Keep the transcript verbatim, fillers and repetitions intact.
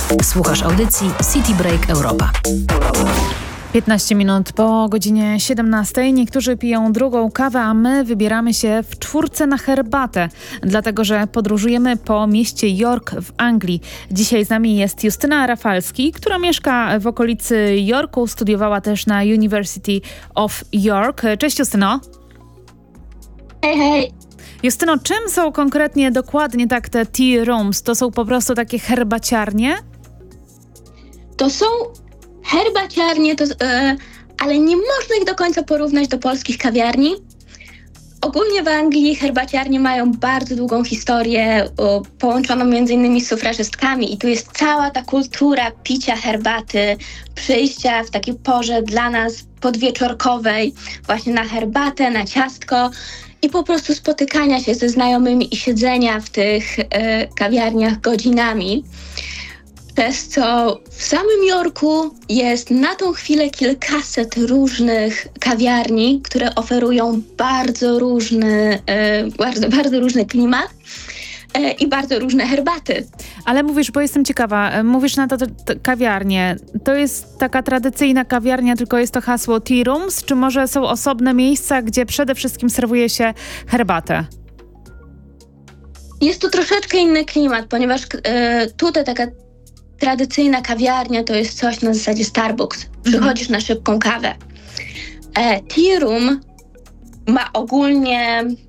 Słuchasz audycji City Break Europa. piętnaście minut po godzinie siedemnastej. Niektórzy piją drugą kawę, a my wybieramy się w czwórce na herbatę, dlatego że podróżujemy po mieście York w Anglii. Dzisiaj z nami jest Justyna Rafalski, która mieszka w okolicy Yorku, studiowała też na University of York. Cześć Justyno. Hej, hej. Justyno, czym są konkretnie, dokładnie tak te tea rooms? To są po prostu takie herbaciarnie? To są herbaciarnie, to, e, ale nie można ich do końca porównać do polskich kawiarni. Ogólnie w Anglii herbaciarnie mają bardzo długą historię, o, połączoną między innymi z sufrażystkami i tu jest cała ta kultura picia herbaty, przyjścia w takiej porze dla nas podwieczorkowej właśnie na herbatę, na ciastko i po prostu spotykania się ze znajomymi i siedzenia w tych e, kawiarniach godzinami. Przez co w samym Yorku jest na tą chwilę kilkaset różnych kawiarni, które oferują bardzo różny, e, bardzo, bardzo różny klimat e, i bardzo różne herbaty. Ale mówisz, bo jestem ciekawa, mówisz na to, to, to kawiarnie. To jest taka tradycyjna kawiarnia, tylko jest to hasło tea rooms, czy może są osobne miejsca, gdzie przede wszystkim serwuje się herbatę? Jest to troszeczkę inny klimat, ponieważ e, tutaj taka tradycyjna kawiarnia to jest coś na zasadzie Starbucks. Przychodzisz mm. na szybką kawę. E, tea room ma ogólnie